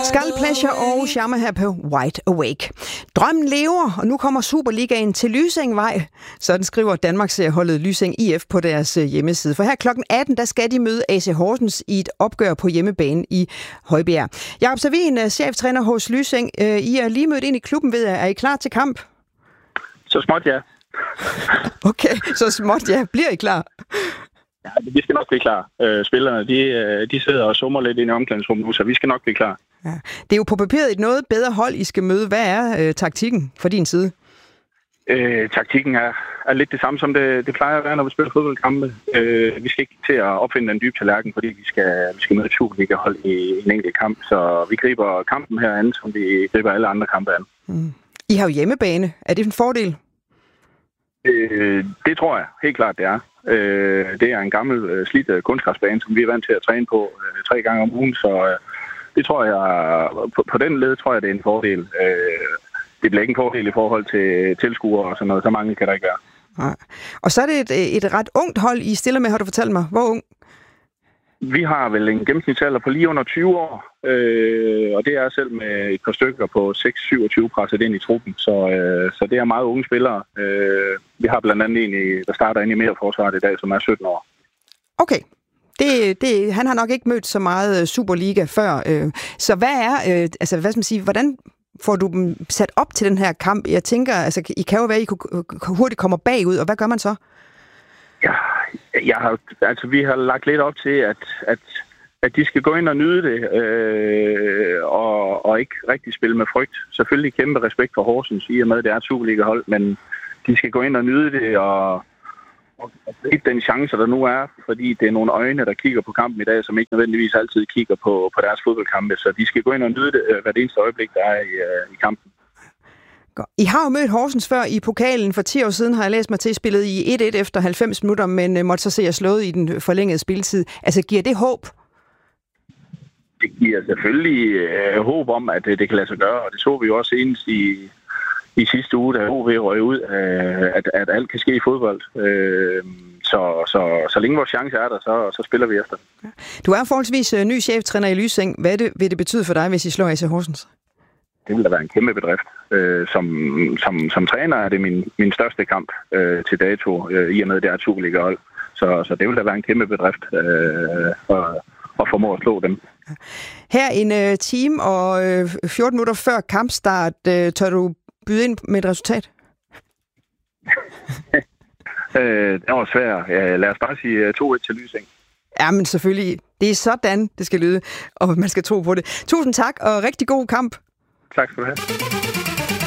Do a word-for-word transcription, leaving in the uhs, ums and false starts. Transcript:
Skull Pleasure og Charme her på Wide Awake. Drømmen lever, og nu kommer Superligaen til Lysingvej. Sådan skriver Danmarksserieholdet Lysing I F på deres hjemmeside. For her klokken atten, der skal de møde A C Horsens i et opgør på hjemmebane i Højbjerg. Jakob Savin, cheftræner hos Lysing. I er lige mødt ind i klubben, ved jeg. Er I klar til kamp? Så småt, ja. Okay, så småt, ja. Bliver I klar? Ja, vi skal nok blive klar. Øh, spillerne, de, de sidder og summer lidt ind i omklædningsrummet nu, så vi skal nok blive klar. Ja. Det er jo på papiret et noget bedre hold, I skal møde. Hvad er øh, taktikken fra din side? Øh, taktikken er, er lidt det samme, som det, det plejer at være, når vi spiller fodboldkampe. Øh, vi skal ikke til at opfinde en dyb tallerken, fordi vi skal, vi skal møde et Superliga-hold i en enkelt kamp. Så vi griber kampen her an, som vi griber alle andre kampe an. Mm. I har jo hjemmebane. Er det en fordel? Øh, det tror jeg helt klart, det er. Øh, det er en gammel, øh, slidt øh, kunstgræsbane, som vi er vant til at træne på øh, tre gange om ugen, så øh, det tror jeg, på, på den led tror jeg, det er en fordel. Øh, det bliver ikke en fordel i forhold til tilskuere og sådan noget, så mange kan der ikke være. Nej. Og så er det et, et ret ungt hold, I stiller med, har du fortalt mig. Hvor ung? Vi har vel en gennemsnitsalder på lige under tyve år, øh, og det er selv med et par stykker på seks syvogtyve presset ind i truppen, så, øh, så det er meget unge spillere. Øh, vi har blandt andet en, i, der starter ind i Midterforsvaret i dag, som er sytten år. Okay. Det, det, han har nok ikke mødt så meget Superliga før. Øh, så hvad er, øh, altså hvad skal man sige, hvordan får du dem sat op til den her kamp? Jeg tænker, altså I kan jo være, I kunne hurtigt kommer bagud, og hvad gør man så? Ja, jeg har, altså, vi har lagt lidt op til, at, at, at de skal gå ind og nyde det, øh, og, og ikke rigtig spille med frygt. Selvfølgelig kæmpe respekt for Horsens, i og med, at det er et Superliga-hold, men de skal gå ind og nyde det, og, og, og gribe den chance, der nu er, fordi det er nogle øjne, der kigger på kampen i dag, som ikke nødvendigvis altid kigger på, på deres fodboldkampe, så de skal gå ind og nyde det hvert eneste øjeblik, der er i, i kampen. I har jo mødt Horsens før i pokalen. For ti år siden har jeg læst mig til, spillet i et et efter halvfems minutter, men måtte så se jer slået i den forlængede spilletid. Altså, giver det håb? Det giver selvfølgelig øh, håb om, at det, det kan lade sig gøre, og det så vi jo også senest i, i sidste uge, da O V røg ud, øh, at, at alt kan ske i fodbold. Øh, så, så, så længe vores chance er der, så, så spiller vi efter. Du er forholdsvis ny cheftræner i Lysing. Hvad det, vil det betyde for dig, hvis I slår A C Horsens? Det vil da være en kæmpe bedrift. Øh, som, som, som træner er det min, min største kamp øh, til dato, øh, i og med, det er et Superliga-hold. Så, så det vil da være en kæmpe bedrift øh, at, at formå at slå dem. Her en øh, time og øh, fjorten minutter før kampstart, øh, tør du byde ind med et resultat? øh, det var svært. Ja, lad os bare sige to et til Lysing. Ja, men selvfølgelig. Det er sådan, det skal lyde, og man skal tro på det. Tusind tak, og rigtig god kamp. Tak skal du have.